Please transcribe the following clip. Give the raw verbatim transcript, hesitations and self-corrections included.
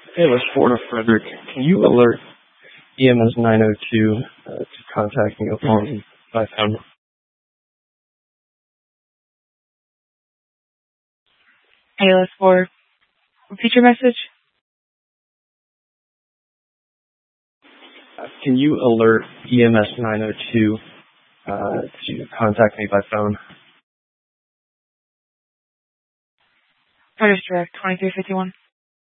Hey, let's Florida Frederick. Can you alert E M S nine oh two uh, to contact me upon by phone? Hey, let's for repeat your message. Uh, can you alert E M S nine oh two uh, to contact me by phone? Curtis Direct, twenty-three fifty-one.